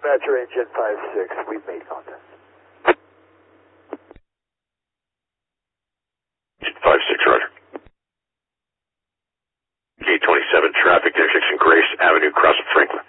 Dispatcher Engine 5-6, we've made contact. 5-6, roger. Gate 27, traffic intersection Grace Avenue, crossing Franklin.